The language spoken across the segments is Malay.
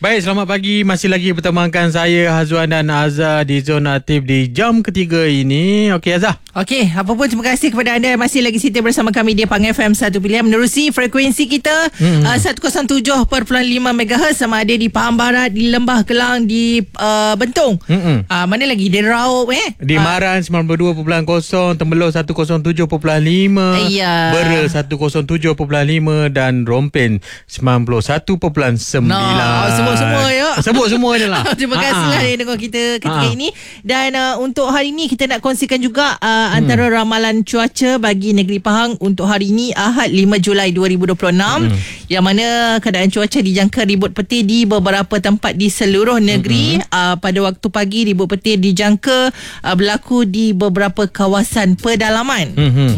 Baik, selamat pagi. Masih lagi bertemankan saya, Hazwan dan Azhar di Zona Aktif di jam ketiga ini. Okey, Azhar. Okey, apa pun terima kasih kepada anda yang masih lagi setia bersama kami di Pang FM 1 Pilihan menerusi frekuensi kita 107.5 MHz sama ada di Pahang Barat, di Lembah Kelang, di Bentong. Mana lagi? Di Raub Di Maran 92.0, Temelloh 107.5, Bera 107.5 dan Rompen 91.9. Semua ya. Sebut semua je lah. Terima kasihlah yang dengar kita ketika ini. Dan untuk hari ini kita nak kongsikan juga antara ramalan cuaca bagi negeri Pahang untuk hari ini Ahad 5 Julai 2026 yang mana keadaan cuaca dijangka ribut petir di beberapa tempat di seluruh negeri. Pada waktu pagi ribut petir dijangka berlaku di beberapa kawasan pedalaman.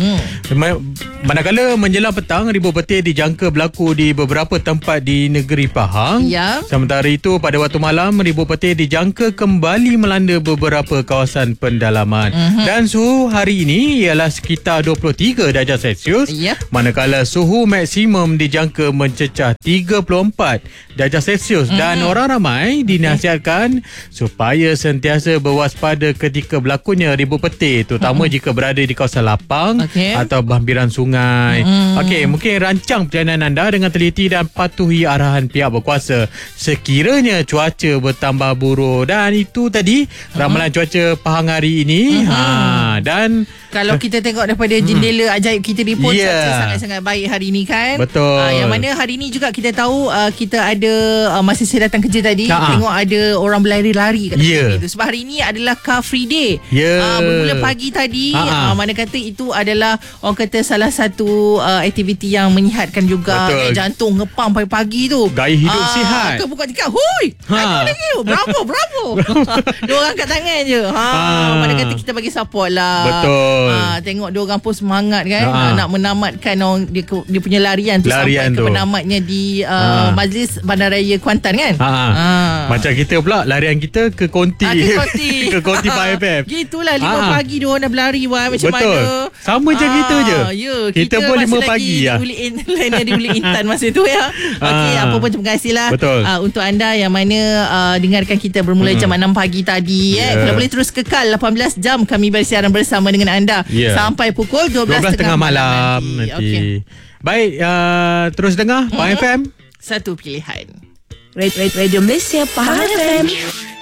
Manakala menjelang petang, ribut petir dijangka berlaku di beberapa tempat di negeri Pahang. Ya. Sementara itu, pada waktu malam, ribut petir dijangka kembali melanda beberapa kawasan pendalaman. Dan suhu hari ini ialah sekitar 23 darjah Celsius. Manakala suhu maksimum dijangka mencecah 34 darjah Celsius. Dan orang ramai dinasihatkan supaya sentiasa berwaspada ketika berlakunya ribut petir, terutama jika berada di kawasan lapang atau hampiran sungai. Okey, mungkin rancang perjalanan anda dengan teliti dan patuhi arahan pihak berkuasa sekiranya cuaca bertambah buruk. Dan itu tadi ramalan cuaca Pahang hari ini. Dan kalau kita tengok daripada jendela ajaib kita ni pun cuaca sangat-sangat baik hari ni kan. Betul. Yang mana hari ni juga kita tahu kita ada masa saya datang kerja tadi tengok ada orang berlari-lari kat tempat itu. Sebab hari ni adalah Car Free Day. Bermula pagi tadi. Mana kata itu adalah orang kata salah satu aktiviti yang menyihatkan juga. Jantung ngepam pagi-pagi tu. Gaya hidup sihat. Kau buka tikar, hui, aku lagi. Bravo. Diorang angkat tangan je. Mana kata kita bagi support lah. Betul. Tengok diorang pun semangat kan. Nak menamatkan dia punya larian tu sampai ke penamatnya di Majlis Bandaraya Kuantan kan. Macam kita pula, larian kita ke Konti. Ke Konti PFF. Gitulah 5 pagi diorang dah berlari macam mana. Sama macam kita je. Kita pun 5 pagi lain di Uli Intan masa tu ya. Okey, apa pun terima kasihlah untuk anda yang mana dengarkan kita bermula jam 6 pagi tadi. Kalau boleh terus kekal 18 jam kami bersiaran bersama dengan anda sampai pukul 12.30 malam nanti. Baik, terus dengar Pahang FM 1 Pilihan. Radio Malaysia Pahang FM.